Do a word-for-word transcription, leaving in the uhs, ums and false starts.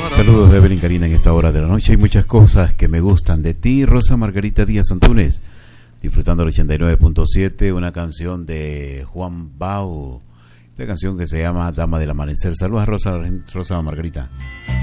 Saludos de Evelyn Karina en esta hora de la noche. Hay muchas cosas que me gustan de ti, Rosa Margarita Díaz Antunes. Disfrutando el ochenta y nueve punto siete, una canción de Juan Bau. Esta canción que se llama Dama del Amanecer. Saludos a Rosa, Rosa Margarita.